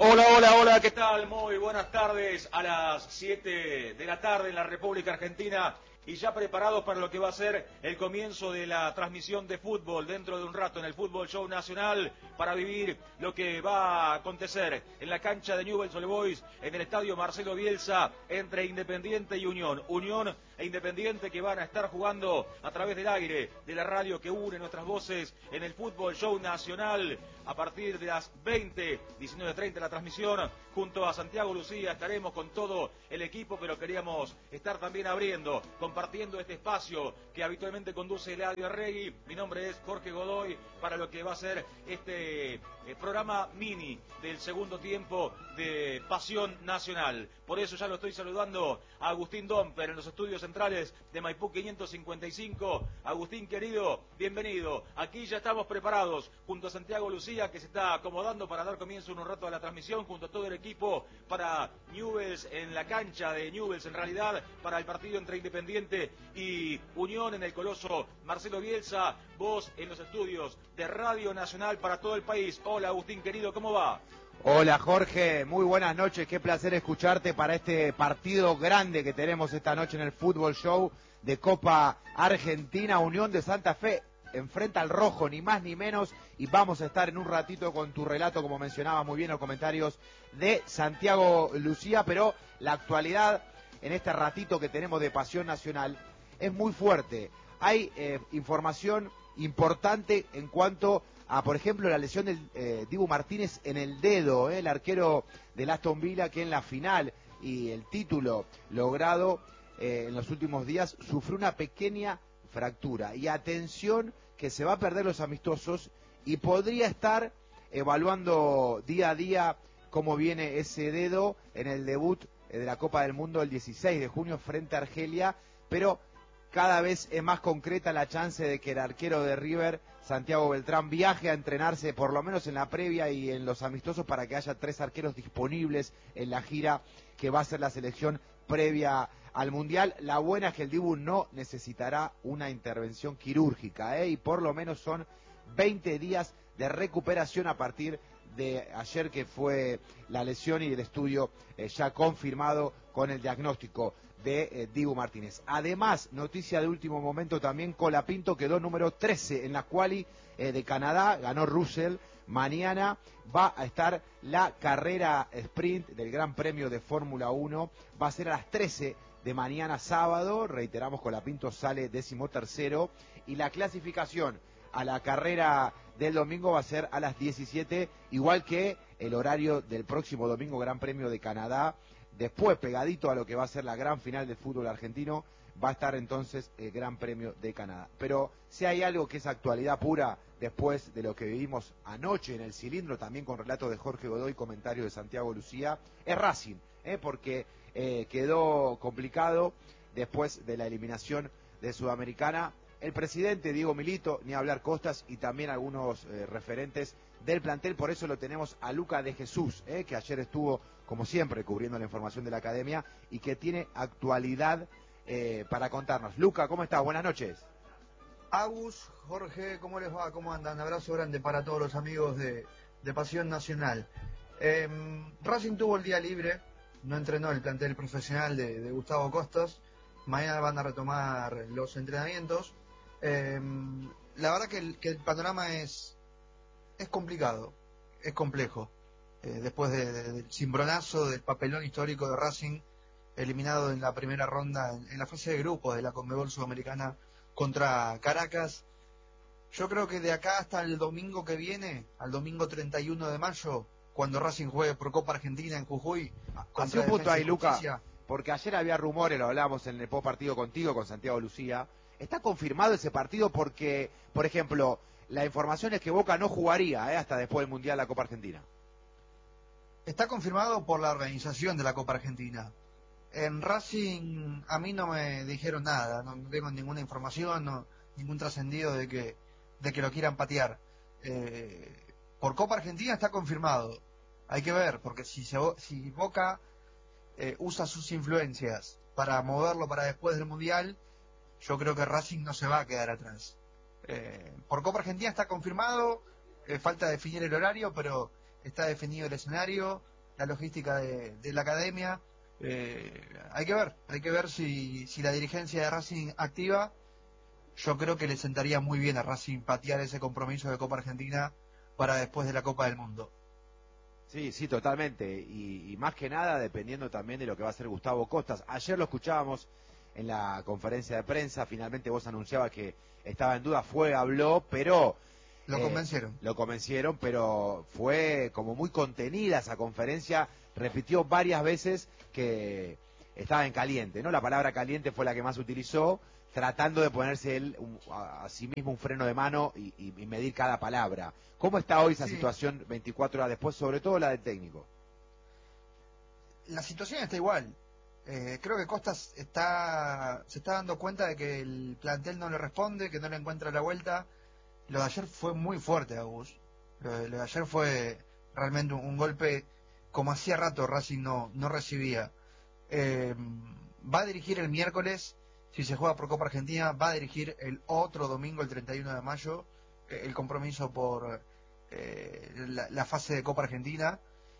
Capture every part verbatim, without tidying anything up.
Hola, hola, hola, ¿qué tal? Muy buenas tardes a las siete de la tarde en la República Argentina y ya preparados para lo que va a ser el comienzo de la transmisión de fútbol dentro de un rato en el Fútbol Show Nacional para vivir lo que va a acontecer en la cancha de Newell's Old Boys en el estadio Marcelo Bielsa entre Independiente y Unión. Unión e Independiente que van a estar jugando a través del aire de la radio que une nuestras voces en el Fútbol Show Nacional a partir de las veinte, diecinueve treinta la transmisión junto a Santiago Lucía. Estaremos con todo el equipo, pero queríamos estar también abriendo, compartiendo este espacio que habitualmente conduce Eladio Arregui. Mi nombre es Jorge Godoy para lo que va a ser este eh, programa mini del segundo tiempo de Pasión Nacional. Por eso ya lo estoy saludando a Agustín Domper en los estudios centrales de Maipú quinientos cincuenta y cinco. Agustín querido, bienvenido. Aquí ya estamos preparados junto a Santiago Lucía, que se está acomodando para dar comienzo en un rato a la transmisión junto a todo el equipo para Newell's en la cancha de Newell's, en realidad para el partido entre Independiente y Unión en el Coloso Marcelo Bielsa. Vos en los estudios de Radio Nacional para todo el país. Hola Agustín querido, ¿cómo va? Hola Jorge, muy buenas noches, qué placer escucharte para este partido grande que tenemos esta noche en el Fútbol Show de Copa Argentina. Unión de Santa Fe enfrenta al rojo, ni más ni menos, y vamos a estar en un ratito con tu relato, como mencionaba muy bien los comentarios de Santiago Lucía, pero la actualidad en este ratito que tenemos de Pasión Nacional es muy fuerte. Hay eh, información importante en cuanto a, por ejemplo, la lesión del eh, Dibu Martínez en el dedo, eh, el arquero del Aston Villa, que en la final y el título logrado eh, en los últimos días sufrió una pequeña fractura. Y atención que se va a perder los amistosos y podría estar evaluando día a día cómo viene ese dedo en el debut eh, de la Copa del Mundo el dieciséis de junio frente a Argelia, pero cada vez es más concreta la chance de que el arquero de River, Santiago Beltrán, viaje a entrenarse por lo menos en la previa y en los amistosos para que haya tres arqueros disponibles en la gira que va a ser la selección previa al Mundial. La buena es que el Dibu no necesitará una intervención quirúrgica, ¿eh? y por lo menos son veinte días de recuperación a partir de ayer, que fue la lesión y el estudio eh, ya confirmado con el diagnóstico de eh, Dibu Martínez. Además, noticia de último momento también, Colapinto quedó número trece en la quali eh, de Canadá, ganó Russell. Mañana va a estar la carrera sprint del Gran Premio de Fórmula uno, va a ser a las trece de mañana sábado, reiteramos, Colapinto sale décimo tercero, y la clasificación a la carrera del domingo va a ser a las diecisiete, igual que el horario del próximo domingo, Gran Premio de Canadá. Después, pegadito a lo que va a ser la gran final del fútbol argentino, va a estar entonces el Gran Premio de Canadá. Pero si hay algo que es actualidad pura después de lo que vivimos anoche en el cilindro, también con relato de Jorge Godoy, comentario de Santiago Lucía, es Racing, ¿eh? porque eh, quedó complicado después de la eliminación de Sudamericana. El presidente Diego Milito, ni hablar Costas, y también algunos eh, referentes del plantel. Por eso lo tenemos a Luca de Jesús, eh, que ayer estuvo, como siempre, cubriendo la información de la academia y que tiene actualidad eh, para contarnos. Luca, ¿cómo estás? Buenas noches. Agus, Jorge, ¿cómo les va? ¿Cómo andan? Abrazo grande para todos los amigos de, de Pasión Nacional. Eh, Racing tuvo el día libre, no entrenó el plantel profesional de, de Gustavo Costas. Mañana van a retomar los entrenamientos. Eh, la verdad que el, que el panorama es, es complicado, es complejo. Eh, después de, de, del cimbronazo, del papelón histórico de Racing, eliminado en la primera ronda, en, en la fase de grupos de la Conmebol Sudamericana contra Caracas, yo creo que de acá hasta el domingo que viene, al domingo treinta y uno de mayo, cuando Racing juegue por Copa Argentina en Jujuy, hace un punto ahí, Luca, porque ayer había rumores, lo hablábamos en el post partido contigo, con Santiago Lucía. ¿Está confirmado ese partido? Porque, por ejemplo, la información es que Boca no jugaría eh, hasta después del Mundial la Copa Argentina. Está confirmado por la organización de la Copa Argentina. En Racing a mí no me dijeron nada, no tengo ninguna información, no, ningún trascendido de que, de que lo quieran patear. Eh, por Copa Argentina está confirmado. Hay que ver, porque si, se, si Boca eh, usa sus influencias para moverlo para después del Mundial, yo creo que Racing no se va a quedar atrás. Eh, por Copa Argentina está confirmado, eh, falta definir el horario, pero está definido el escenario. la logística de, de la academia. Eh, hay que ver, hay que ver si, si la dirigencia de Racing activa. Yo creo que le sentaría muy bien a Racing patear ese compromiso de Copa Argentina para después de la Copa del Mundo. Sí, sí, totalmente. Y, y más que nada dependiendo también de lo que va a hacer Gustavo Costas. Ayer lo escuchábamos en la conferencia de prensa, finalmente vos anunciabas que estaba en duda, fue, habló, pero... Lo eh, convencieron. Lo convencieron, pero fue como muy contenida esa conferencia, repitió varias veces que estaba en caliente, ¿no? La palabra caliente fue la que más utilizó, tratando de ponerse él un, a, a sí mismo un freno de mano y, y, y medir cada palabra. ¿Cómo está hoy esa Sí. situación veinticuatro horas después, sobre todo la del técnico? La situación está igual. Eh, creo que Costas está se está dando cuenta de que el plantel no le responde, que no le encuentra la vuelta. Lo de ayer fue muy fuerte, Agus. Lo de, lo de ayer fue realmente un, un golpe como hacía rato Racing no, no recibía. Eh, va a dirigir el miércoles, si se juega por Copa Argentina, va a dirigir el otro domingo, el treinta y uno de mayo, eh, el compromiso por eh, la, la fase de Copa Argentina.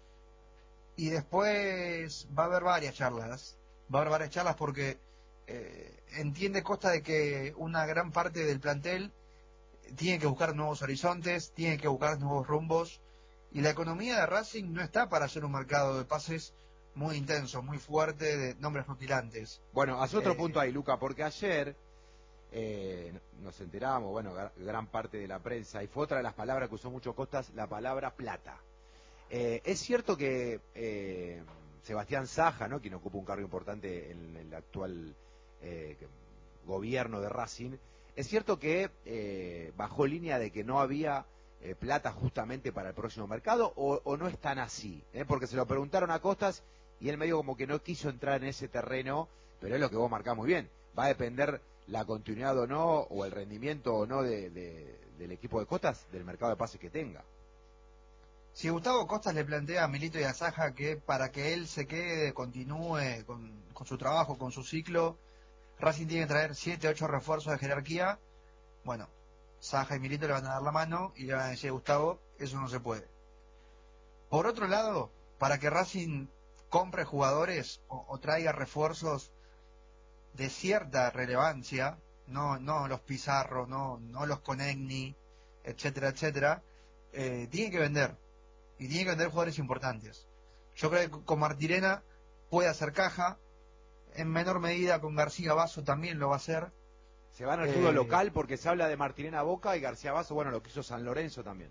Y después va a haber varias charlas, va a haber varias charlas porque eh, entiende Costa de que una gran parte del plantel tiene que buscar nuevos horizontes, tiene que buscar nuevos rumbos, y la economía de Racing no está para hacer un mercado de pases muy intenso, muy fuerte, de nombres rutilantes. Bueno, hace otro Eh, punto ahí, Luca, porque ayer eh, nos enteramos, bueno, gran parte de la prensa, y fue otra de las palabras que usó mucho Costas, la palabra plata. Eh, es cierto que eh, Sebastián Saja, ¿no?, quien ocupa un cargo importante en el actual eh, gobierno de Racing, es cierto que eh, bajó línea de que no había eh, plata justamente para el próximo mercado, o, o no es tan así, ¿eh? Porque se lo preguntaron a Costas y él medio como que no quiso entrar en ese terreno, pero es lo que vos marcás muy bien, va a depender la continuidad o no, o el rendimiento o no de, de, del equipo de Costas, del mercado de pases que tenga. Si Gustavo Costas le plantea a Milito y a Saja que para que él se quede, continúe con, con su trabajo, con su ciclo, Racing tiene que traer siete, ocho refuerzos de jerarquía, bueno, Saja y Milito le van a dar la mano y le van a decir a Gustavo, eso no se puede. Por otro lado, para que Racing compre jugadores o, o traiga refuerzos de cierta relevancia, no, no los Pizarro, no, no los Conegni, etcétera, etcétera, eh, tiene que vender. Y tiene que vender jugadores importantes. Yo creo que con Martirena puede hacer caja, en menor medida con García Basso también lo va a hacer. Se van al Eh, fútbol local porque se habla de Martirena Boca y García Basso, bueno, lo que hizo San Lorenzo también.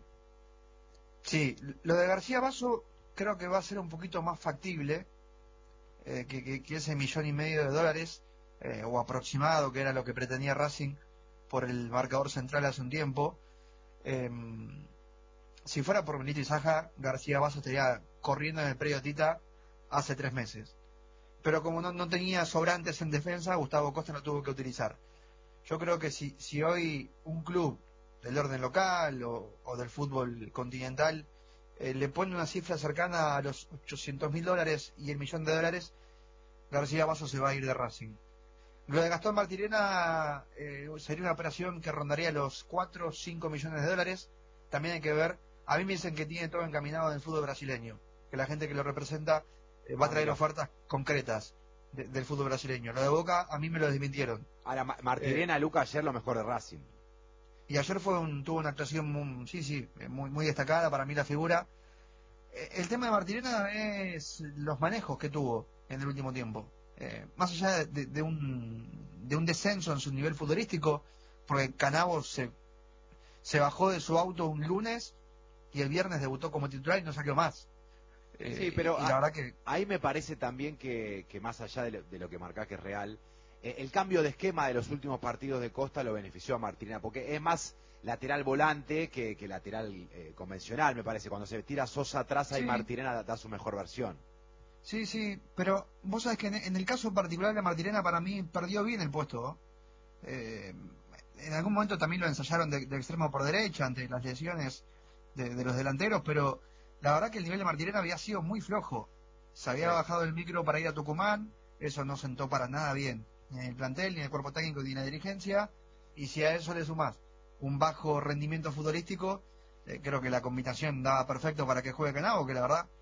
Sí, lo de García Basso creo que va a ser un poquito más factible eh, que, que, que ese millón y medio de dólares, eh, o aproximado, que era lo que pretendía Racing por el marcador central hace un tiempo. Eh, Si fuera por Milito y Saja, García Basso estaría corriendo en el predio Tita hace tres meses. Pero como no, no tenía sobrantes en defensa, Gustavo Costa lo tuvo que utilizar. Yo creo que si, si hoy un club del orden local o, o del fútbol continental eh, le pone una cifra cercana a los ochocientos mil dólares y el millón de dólares, García Basso se va a ir de Racing. Lo de Gastón Martirena eh, sería una operación que rondaría los cuatro o cinco millones de dólares. También hay que ver. A mí me dicen que tiene todo encaminado en el fútbol brasileño, que la gente que lo representa eh, va a traer ofertas concretas de, del fútbol brasileño. Lo de Boca a mí me lo desmintieron. Ahora, Ma- Martirena, eh, Luca, ayer lo mejor de Racing. Y ayer fue un, tuvo una actuación muy, sí, sí, muy, muy destacada, para mí la figura. Eh, el tema de Martirena es los manejos que tuvo en el último tiempo. Eh, más allá de, de, un, de un descenso en su nivel futbolístico, porque Canavo se, se bajó de su auto un lunes y el viernes debutó como titular y no salió más. Eh, sí, pero y, y la a, verdad que ahí me parece también que, que más allá de lo, de lo que marcá que es real, eh, el cambio de esquema de los últimos partidos de Costa lo benefició a Martirena, porque es más lateral volante que, que lateral eh, convencional, me parece. Cuando se tira Sosa atrás, ahí sí, Martirena da, da su mejor versión. Sí, sí, pero vos sabés que en, en el caso particular de Martirena, para mí perdió bien el puesto. Eh, en algún momento también lo ensayaron de, de extremo por derecha ante las lesiones de, de los delanteros, pero la verdad que el nivel de Martirena había sido muy flojo. Se había Sí. bajado el micro para ir a Tucumán, eso no sentó para nada bien, ni en el plantel, ni en el cuerpo técnico, ni en la dirigencia, y si a eso le sumás un bajo rendimiento futbolístico, eh, creo que la combinación daba perfecto para que juegue Canavo, que la verdad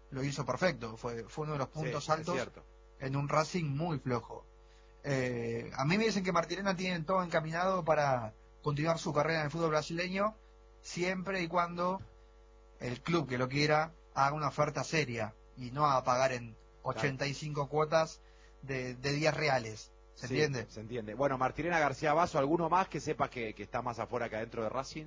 lo hizo perfecto, fue, fue uno de los puntos Sí, altos en un Racing muy flojo. Eh, a mí me dicen que Martirena tiene todo encaminado para continuar su carrera en el fútbol brasileño, siempre y cuando el club que lo quiera haga una oferta seria y no a pagar en ochenta y cinco claro. cuotas de, de días reales. ¿Se sí, entiende? Se entiende. Bueno, Martirena, García Basso, ¿alguno más que sepa que, que está más afuera que adentro de Racing?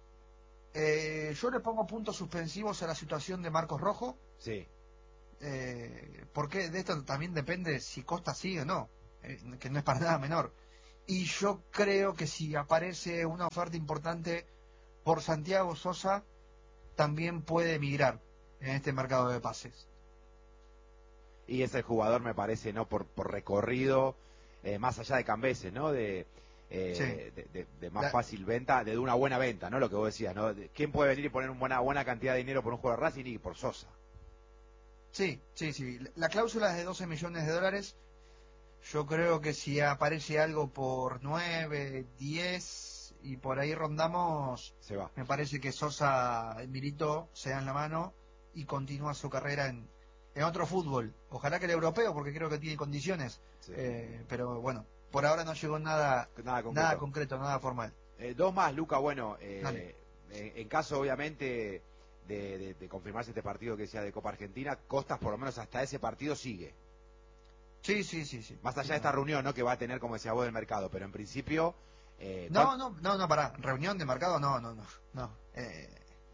Eh, yo le pongo puntos suspensivos a la situación de Marcos Rojo. Sí. Eh, porque de esto también depende si Costa sigue o no, eh, que no es para nada menor. Y yo creo que si aparece una oferta importante por Santiago Sosa, también puede emigrar en este mercado de pases. Y ese jugador me parece, ¿no? Por, por recorrido, eh, más allá de Cambeses, ¿no? De, eh, sí. de, de, de más La... fácil venta, de una buena venta, ¿no? Lo que vos decías, ¿no? ¿Quién puede venir y poner una buena, buena cantidad de dinero por un jugador de Racing y por Sosa? Sí, sí, sí. La cláusula es de doce millones de dólares. Yo creo que si aparece algo por nueve, diez y por ahí rondamos, se va. Me parece que Sosa y Milito se dan la mano y continúa su carrera en, en otro fútbol. Ojalá que el europeo, porque creo que tiene condiciones. Sí. Eh, pero bueno, por ahora no llegó nada, nada concreto, nada, concreto, nada formal. Eh, dos más, Luca. Bueno, eh, en, en caso obviamente de, de, de confirmarse este partido que decía de Copa Argentina, Costas por lo menos hasta ese partido sigue. Sí, sí, sí, sí. Más allá de esta reunión, ¿no? Que va a tener, como decía vos, del mercado, pero en principio... Eh, no, no, no, no, pará. Reunión de mercado, no, no, no. no. Eh,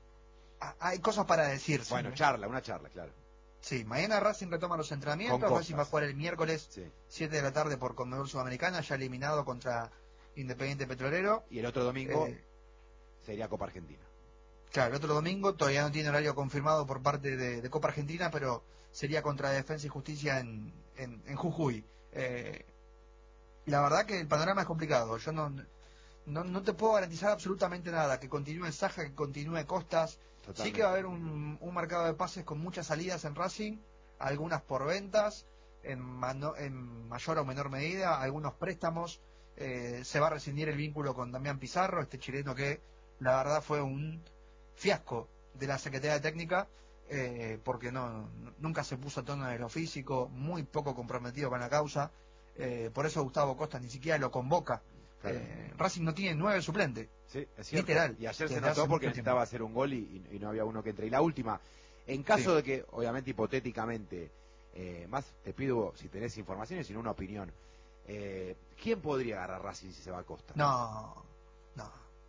hay cosas para decir. Bueno, ¿sí? charla, una charla, claro. Sí, mañana Racing retoma los entrenamientos. Racing va a jugar el miércoles, sí. siete de la tarde por Conmebol Sudamericana, ya eliminado contra Independiente Petrolero. Y el otro domingo eh, sería Copa Argentina. Claro, el otro domingo todavía no tiene horario confirmado por parte de, de Copa Argentina, pero sería contra Defensa y Justicia en, en, en Jujuy. Eh, la verdad que el panorama es complicado. Yo no, no, no te puedo garantizar absolutamente nada. Que continúe Saja, que continúe Costas. Totalmente. Sí que va a haber un, un mercado de pases con muchas salidas en Racing, algunas por ventas, en, mano, en mayor o menor medida, algunos préstamos. Eh, se va a rescindir el vínculo con Damián Pizarro, este chileno que la verdad fue un fiasco de la Secretaría Técnica, eh, porque no nunca se puso a tono de lo físico, muy poco comprometido con la causa. Eh, por eso Gustavo Costa ni siquiera lo convoca. Claro. Eh, Racing no tiene nueve suplentes. Sí, es cierto. Literal. Y ayer se notó porque necesitaba hacer un gol y, y no había uno que entre. Y la última, en caso sí. de que, obviamente hipotéticamente, eh, más te pido si tenés informaciones, sino una opinión. Eh, ¿Quién podría agarrar Racing si se va a Costa? No, no,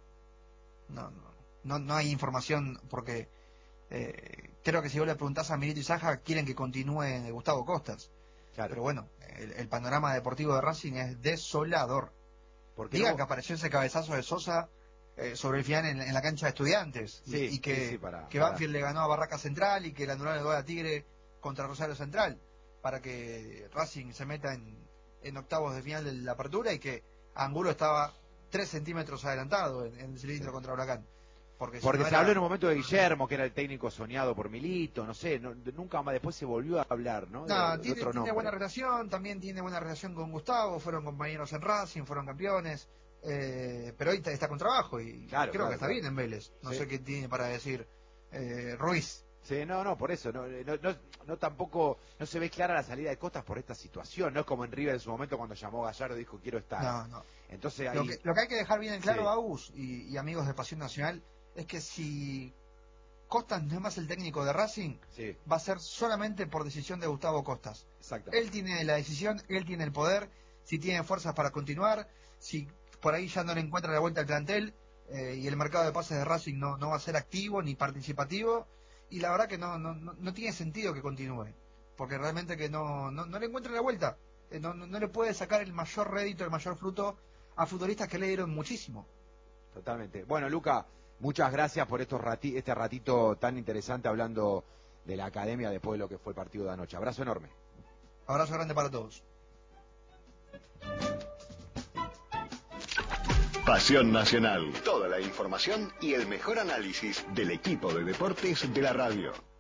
no, no, no, no hay información porque eh, creo que si vos le preguntás a Milito y Saja quieren que continúe Gustavo Costas. Claro. Pero bueno, el, el panorama deportivo de Racing es desolador. Digan no... que apareció ese cabezazo de Sosa eh, sobre el final en, en la cancha de Estudiantes sí, y, y que, sí, sí, para, que Banfield para. le ganó a Barraca Central y que le anularon el gol a Tigre contra Rosario Central para que Racing se meta en, en octavos de final de la apertura y que Angulo estaba tres centímetros adelantado en, en el cilindro sí. contra Huracán. Porque, Porque si no se era... habló en un momento de Guillermo, que era el técnico soñado por Milito, no sé, no, nunca más después se volvió a hablar, ¿no? No, de, de tiene, otro tiene buena relación, también tiene buena relación con Gustavo, fueron compañeros en Racing, fueron campeones, eh, pero hoy está, está con trabajo y claro, creo claro, que está claro. bien en Vélez. No sí. sé qué tiene para decir eh, Ruiz. Sí, no, no, por eso, no, no, no, no tampoco, no se ve clara la salida de Costas por esta situación, no es como en River en su momento cuando llamó a Gallardo y dijo quiero estar. No, no. Entonces ahí... lo, que, lo que hay que dejar bien en claro, sí. Agus y, y amigos de Pasión Nacional, es que si Costas no es más el técnico de Racing, sí. va a ser solamente por decisión de Gustavo Costas. Él tiene la decisión, él tiene el poder, si tiene fuerzas para continuar, si por ahí ya no le encuentra la vuelta al plantel eh, y el mercado de pases de Racing no, no va a ser activo ni participativo, y la verdad que no, no, no, no tiene sentido que continúe, porque realmente que no, no, no le encuentra la vuelta, eh, no, no, no le puede sacar el mayor rédito, el mayor fruto a futbolistas que le dieron muchísimo. Totalmente. Bueno, Luca, muchas gracias por estos rati este ratito tan interesante hablando de la academia después de lo que fue el partido de anoche. Abrazo enorme. Abrazo grande para todos. Pasión Nacional. Toda la información y el mejor análisis del equipo de deportes de la radio.